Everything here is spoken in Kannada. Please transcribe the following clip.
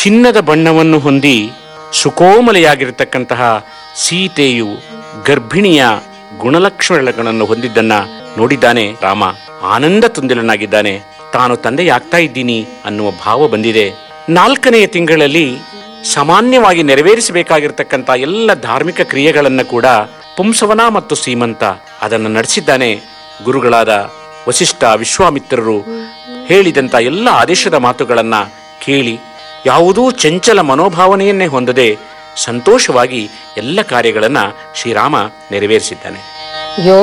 ಚಿನ್ನದ ಬಣ್ಣವನ್ನು ಹೊಂದಿ ಸುಕೋಮಲೆಯಾಗಿರತಕ್ಕಂತಹ ಸೀತೆಯು ಗರ್ಭಿಣಿಯ ಗುಣಲಕ್ಷಣಗಳನ್ನು ಹೊಂದಿದ್ದನ್ನ ನೋಡಿದ್ದಾನೆ ರಾಮ. ಆನಂದ ತುಂದಿಲನಾಗಿದ್ದಾನೆ. ತಾನು ತಂದೆಯಾಗ್ತಾ ಇದ್ದೀನಿ ಅನ್ನುವ ಭಾವ ಬಂದಿದೆ. 4ನೆಯ ತಿಂಗಳಲ್ಲಿ ಸಾಮಾನ್ಯವಾಗಿ ನೆರವೇರಿಸಬೇಕಾಗಿರ್ತಕ್ಕಂಥ ಎಲ್ಲ ಧಾರ್ಮಿಕ ಕ್ರಿಯೆಗಳನ್ನು ಕೂಡ ಪುಂಸವನ ಮತ್ತು ಸೀಮಂತ ಅದನ್ನು ನಡೆಸಿದ್ದಾನೆ. ಗುರುಗಳಾದ ವಸಿಷ್ಠ ವಿಶ್ವಾಮಿತ್ರರು ಹೇಳಿದಂಥ ಎಲ್ಲ ಆದೇಶದ ಮಾತುಗಳನ್ನು ಕೇಳಿ ಯಾವುದೂ ಚಂಚಲ ಮನೋಭಾವನೆಯನ್ನೇ ಹೊಂದದೆ ಸಂತೋಷವಾಗಿ ಎಲ್ಲ ಕಾರ್ಯಗಳನ್ನು ಶ್ರೀರಾಮ ನೆರವೇರಿಸಿದ್ದಾನೆ.